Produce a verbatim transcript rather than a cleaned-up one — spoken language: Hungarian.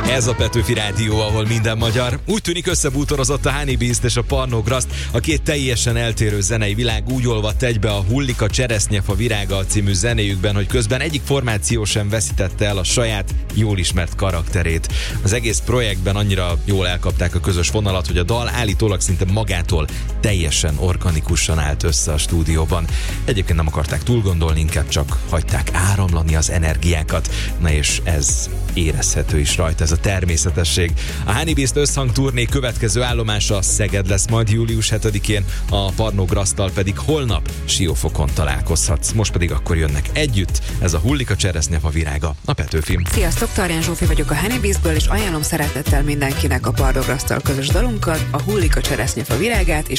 Ez a Petőfi Rádió, ahol minden magyar. Úgy tűnik, összebútorozott a Honey Beast és a Parno Graszt. A két teljesen eltérő zenei világ úgy olvadt egybe a Hullik a cseresznyefa virága című zenéjükben, hogy közben egyik formáció sem veszítette el a saját, jól ismert karakterét. Az egész projektben annyira jól elkapták a közös vonalat, hogy a dal állítólag szinte magától teljesen organikusan állt össze a stúdióban. Egyébként nem akarták túlgondolni, inkább csak hagyták áramlani az energiákat. Na és ez érezhető is rajta, ez a természetesség. A Honey Beast összhangturné következő állomása Szeged lesz majd július hetedikén, a Parno Graszttal pedig holnap Siófokon találkozhatsz. Most pedig akkor jönnek együtt, ez a Hullik a cseresznyefa virága, a Petőfi. Sziasztok, Tarján Zsófi vagyok a Honey Beastből, és ajánlom szeretettel mindenkinek a Parno Graszttal közös dalunkat, a Hullik a cseresznyefa virágát, és